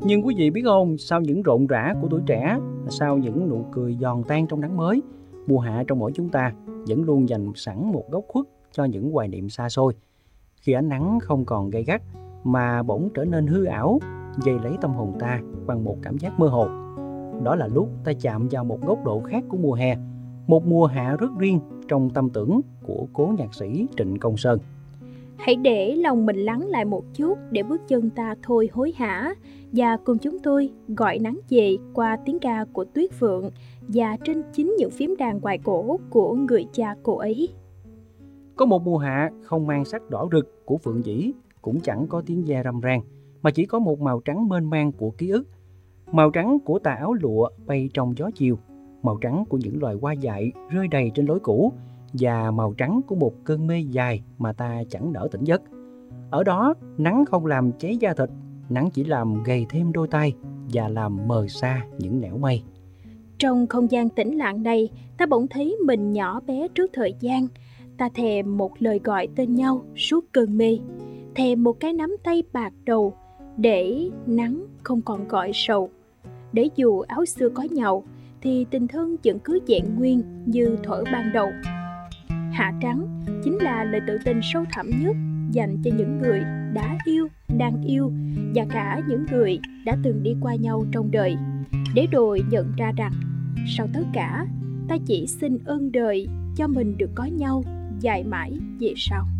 Nhưng quý vị biết không, sau những rộn rã của tuổi trẻ, sau những nụ cười giòn tan trong nắng mới, mùa hạ trong mỗi chúng ta vẫn luôn dành sẵn một góc khuất cho những hoài niệm xa xôi. Khi ánh nắng không còn gay gắt mà bỗng trở nên hư ảo, dày lấy tâm hồn ta bằng một cảm giác mơ hồ. Đó là lúc ta chạm vào một góc độ khác của mùa hè, một mùa hạ rất riêng trong tâm tưởng của cố nhạc sĩ Trịnh Công Sơn. Hãy để lòng mình lắng lại một chút để bước chân ta thôi hối hả, và cùng chúng tôi gọi nắng về qua tiếng ca của Tuyết Phượng và trên chính những phím đàn hoài cổ của người cha cô ấy. Có một mùa hạ không mang sắc đỏ rực của Phượng Dĩ, cũng chẳng có tiếng ve râm ran, mà chỉ có một màu trắng mênh mang của ký ức. Màu trắng của tà áo lụa bay trong gió chiều, màu trắng của những loài hoa dại rơi đầy trên lối cũ, và màu trắng của một cơn mê dài mà ta chẳng nỡ tỉnh giấc. Ở đó, nắng không làm cháy da thịt, nắng chỉ làm gầy thêm đôi tay và làm mờ xa những nẻo mây. Trong không gian tĩnh lặng này, ta bỗng thấy mình nhỏ bé trước thời gian. Ta thèm một lời gọi tên nhau suốt cơn mê, thèm một cái nắm tay bạc đầu, để nắng không còn gọi sầu. Để dù áo xưa có nhàu, thì tình thân vẫn cứ vẹn nguyên như thuở ban đầu. Hạ trắng chính là lời tự tình sâu thẳm nhất dành cho những người đã yêu, đang yêu, và cả những người đã từng đi qua nhau trong đời, để rồi nhận ra rằng sau tất cả, ta chỉ xin ơn đời cho mình được có nhau dài mãi về sau.